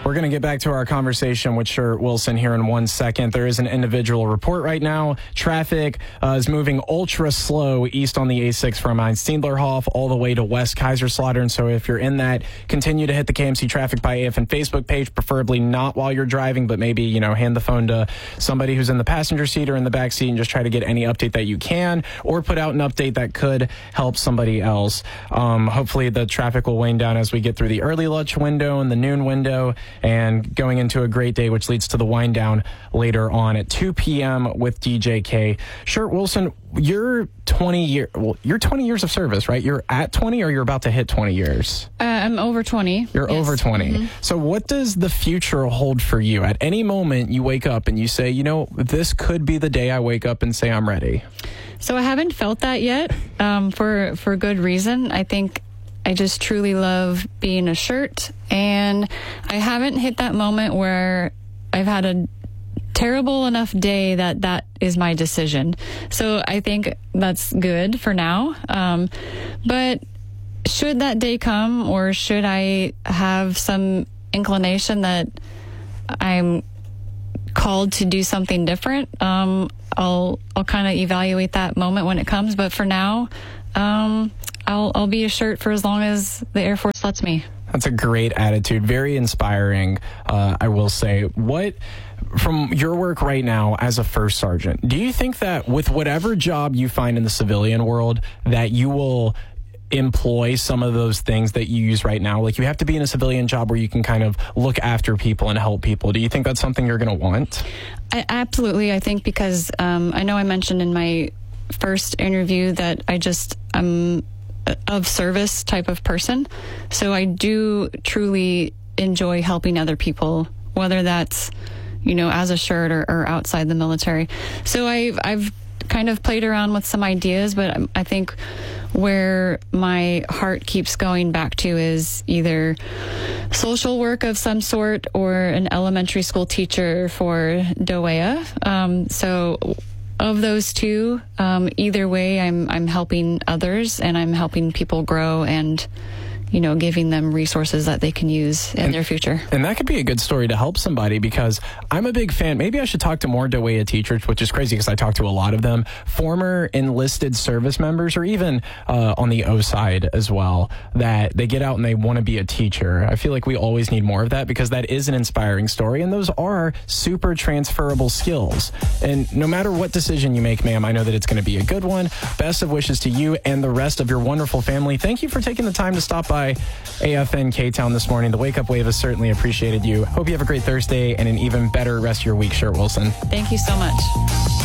We're going to get back to our conversation with Shirt Wilson here in 1 second. There is an individual report right now. Traffic is moving ultra slow east on the A6 from Steindlerhof all the way to West Kaiserslautern. So if you're in that, continue to hit the KMC Traffic by AFN Facebook page, preferably not while you're driving, but maybe, hand the phone to somebody who's in the passenger seat or in the back seat and just try to get any update that you can, or put out an update that could help somebody else. Hopefully the traffic will wane down as we get through the early lunch window and the noon window and going into a great day, which leads to the wind down later on at 2 p.m. with DJK. Shirt Wilson, you're 20 years of service, right? You're at 20 or you're about to hit 20 years? I'm over 20. You're yes. over 20. Mm-hmm. So what does the future hold for you? At any moment you wake up and you say, this could be the day I wake up and say I'm ready. So I haven't felt that yet, for good reason. I think I just truly love being a Shirt, and I haven't hit that moment where I've had a terrible enough day that is my decision. So I think that's good for now. But should that day come, or should I have some inclination that I'm called to do something different, I'll kind of evaluate that moment when it comes. But for now, I'll be a Shirt for as long as the Air Force lets me. That's a great attitude. Very inspiring, I will say. From your work right now as a first sergeant, do you think that with whatever job you find in the civilian world that you will employ some of those things that you use right now? Like, you have to be in a civilian job where you can kind of look after people and help people. Do you think that's something you're going to want? Absolutely. I think because I know I mentioned in my first interview that I'm of service type of person. So I do truly enjoy helping other people, whether that's, as a Shirt or outside the military. So I've kind of played around with some ideas, but I think where my heart keeps going back to is either social work of some sort or an elementary school teacher for DOEA. So of those two, either way, I'm helping others and I'm helping people grow and giving them resources that they can use in their future. And that could be a good story to help somebody, because I'm a big fan. Maybe I should talk to more DOEA teachers, which is crazy because I talk to a lot of them, former enlisted service members, or even on the O side as well, that they get out and they want to be a teacher. I feel like we always need more of that, because that is an inspiring story, and those are super transferable skills. And no matter what decision you make, ma'am, I know that it's going to be a good one. Best of wishes to you and the rest of your wonderful family. Thank you for taking the time to stop by AFN K-Town this morning. The Wake Up Wave has certainly appreciated you. Hope you have a great Thursday and an even better rest of your week, Shirt Wilson. Thank you so much.